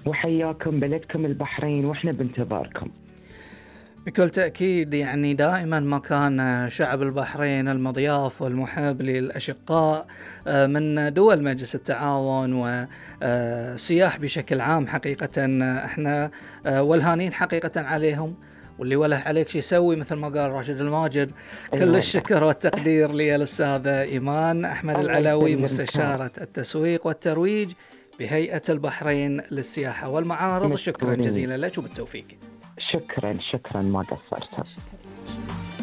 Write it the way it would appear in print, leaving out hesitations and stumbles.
وحياكم بلدكم البحرين، وإحنا بانتظاركم. بكل تأكيد، يعني دائما ما كان شعب البحرين المضياف والمحب للأشقاء من دول مجلس التعاون وسياح بشكل عام. حقيقة احنا والهانين حقيقة عليهم، واللي وله عليك شي يسوي، مثل ما قال راشد الماجد. كل الشكر والتقدير للأستاذة إيمان أحمد العلوي، مستشارة التسويق والترويج بهيئة البحرين للسياحة والمعارض. شكرا جزيلا لك وبالتوفيق. شكرا ما قصرت.